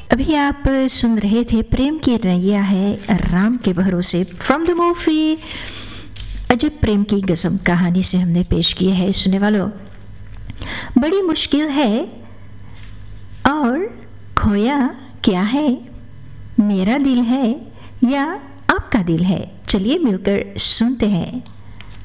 अभी आप सुन रहे थे प्रेम की नैया है राम के भरोसे फ्रॉम द मूवी अजब प्रेम की गजब कहानी से हमने पेश किया है। सुनने वालों, बड़ी मुश्किल है और खोया क्या है, मेरा दिल है या आपका दिल है? चलिए मिलकर सुनते हैं।